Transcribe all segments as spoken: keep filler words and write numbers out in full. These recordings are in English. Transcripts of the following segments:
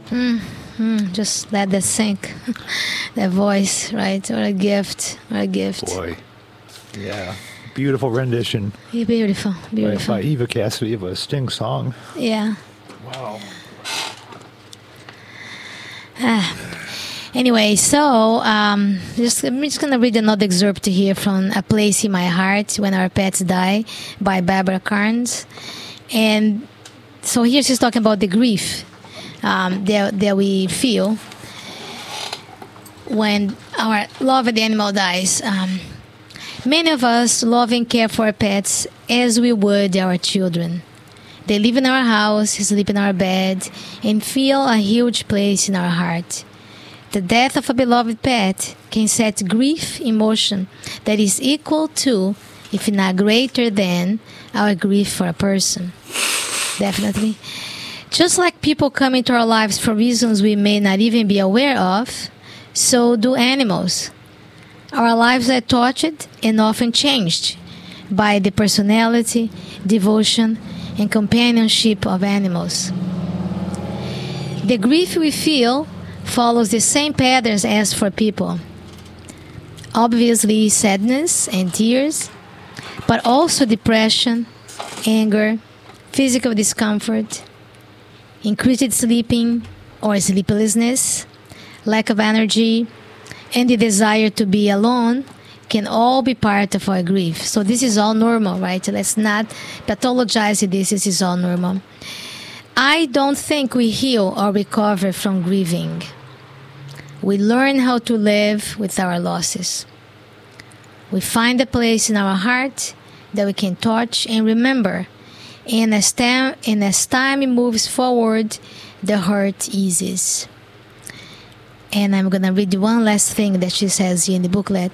Mm, mm, just let that sink. That voice, right? What a gift. What a gift. Boy. Yeah. Beautiful rendition. Yeah, beautiful. Beautiful. By, by Eva Cassidy of a Sting song. Yeah. Wow. Ah. Anyway, so um, just, I'm just going to read another excerpt here from A Place in My Heart When Our Pets Die by Barbara Carnes. And so here she's talking about the grief um, that, that we feel when our loved animal dies. Um, many of us love and care for our pets as we would our children. They live in our house, sleep in our bed, and fill a huge place in our heart. The death of a beloved pet can set grief in motion that is equal to, if not greater than, our grief for a person. Definitely. Just like people come into our lives for reasons we may not even be aware of, so do animals. Our lives are touched and often changed by the personality, devotion, and companionship of animals. The grief we feel follows the same patterns as for people. Obviously, sadness and tears, but also depression, anger, physical discomfort, increased sleeping or sleeplessness, lack of energy, and the desire to be alone can all be part of our grief. So this is all normal, right? Let's not pathologize this. This is all normal. I don't think we heal or recover from grieving. We learn how to live with our losses. We find a place in our heart that we can touch and remember. And as time, and as time moves forward, the hurt eases. And I'm going to read one last thing that she says here in the booklet.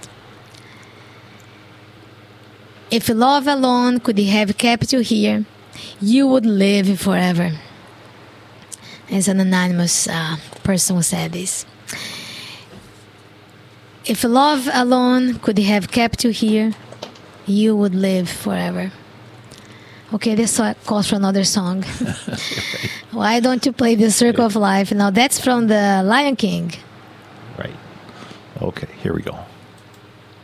If love alone could have kept you here, you would live forever. As an anonymous uh, person who said this. If love alone could have kept you here, you would live forever. Okay, this calls for another song. Why don't you play the Circle of Life? Now that's from the Lion King. Right. Okay, here we go.